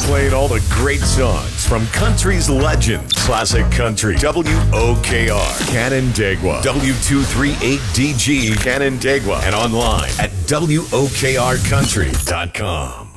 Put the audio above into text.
Playing all the great songs from country's legends. Classic Country. WOKR. Canandaigua. W238DG Canandaigua. And online at WOKRCountry.com.